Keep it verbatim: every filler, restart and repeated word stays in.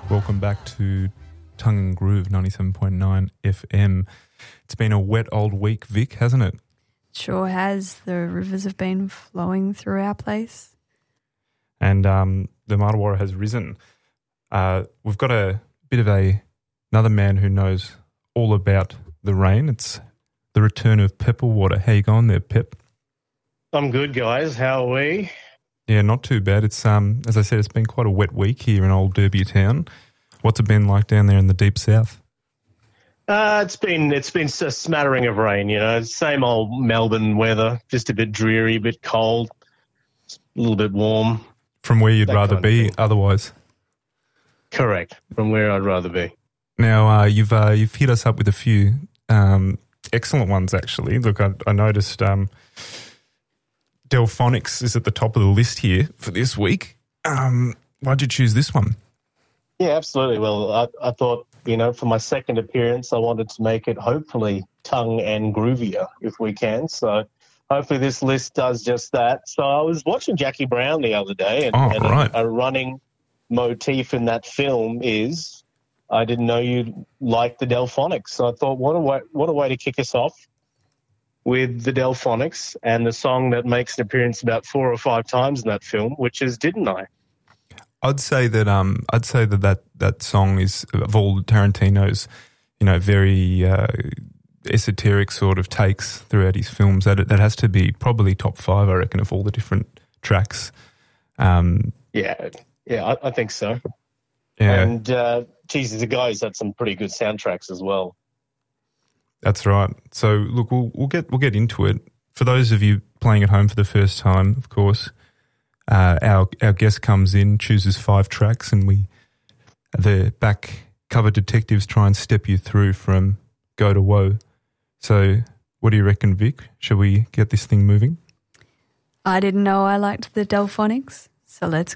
Welcome back to Tongue and Groove ninety-seven point nine F M. It's been a wet old week, Vic, hasn't it? Sure has. The rivers have been flowing through our place. And um, the Martuwarra has risen. Uh, we've got a bit of a another man who knows all about the rain. It's the return of Pepperwater. How you going there, Pep? I'm good, guys. How are we? Yeah, not too bad. It's um, as I said, it's been quite a wet week here in old Derby Town. What's it been like down there in the deep south? Uh, it's been it's been a smattering of rain. You know, same old Melbourne weather. Just a bit dreary, a bit cold, a little bit warm. From where you'd rather be, otherwise. Correct. From where I'd rather be. Now uh, you've uh, you've hit us up with a few um, excellent ones, actually. Look, I, I noticed. Um, Delphonics is at the top of the list here for this week. Um, why'd you choose this one? Yeah, absolutely. Well, I, I thought, you know, for my second appearance, I wanted to make it hopefully tongue and groovier if we can. So hopefully this list does just that. So I was watching Jackie Brown the other day, and, oh, and right. a, a running motif in that film is I didn't know you liked the Delphonics. So I thought, what a way, what a way to kick us off with the Delphonics and the song that makes an appearance about four or five times in that film, which is Didn't I? I'd say that um, I'd say that, that that song is, of all Tarantino's, you know, very uh, esoteric sort of takes throughout his films. That that has to be probably top five, I reckon, of all the different tracks. Um, yeah, yeah, I, I think so. Yeah. And uh, geez, the guy's had some pretty good soundtracks as well. That's right. So look, we'll we'll get we'll get into it. For those of you playing at home for the first time, of course, uh, our our guest comes in, chooses five tracks, and we, the back cover detectives, try and step you through from go to woe. So, what do you reckon, Vic? Shall we get this thing moving? I didn't know I liked the Delphonics, so let's